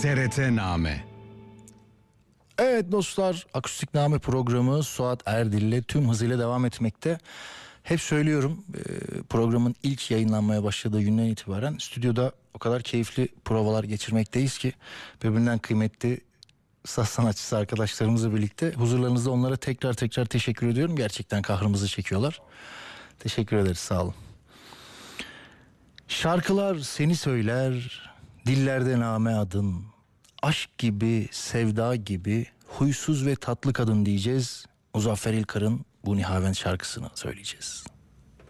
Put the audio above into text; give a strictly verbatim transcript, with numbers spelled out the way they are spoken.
T R T-Name. Evet dostlar, Akustikname programı Suat Erdil'le tüm hızıyla devam etmekte. Hep söylüyorum, programın ilk yayınlanmaya başladığı günden itibaren stüdyoda o kadar keyifli provalar geçirmekteyiz ki birbirinden kıymetli saz sanatçısı arkadaşlarımızla birlikte huzurlarınızda onlara tekrar tekrar teşekkür ediyorum. Gerçekten kahrımızı çekiyorlar. Teşekkür ederiz, sağ olun. Şarkılar seni söyler, dillerde name adın, aşk gibi, sevda gibi, huysuz ve tatlı kadın diyeceğiz. Muzaffer İlkar'ın bu Nihavent şarkısını söyleyeceğiz.